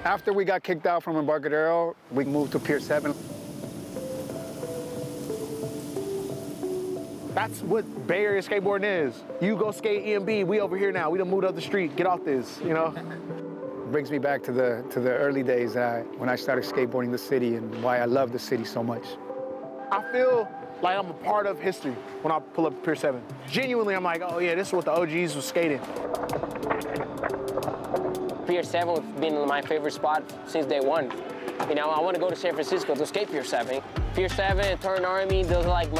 After we got kicked out from Embarcadero, we moved to Pier 7. That's what Bay Area skateboarding is. You go skate EMB, we over here now. We done moved up the street, get off this, you know? Brings me back to the early days when I started skateboarding the city and why I love the city so much. I feel like I'm a part of history when I pull up Pier 7. Genuinely, I'm like, oh yeah, this is what the OGs was skating. Pier 7 has been my favorite spot since day one. You know, I want to go to San Francisco to skate Pier 7. Pier 7 and Turn Army, those are like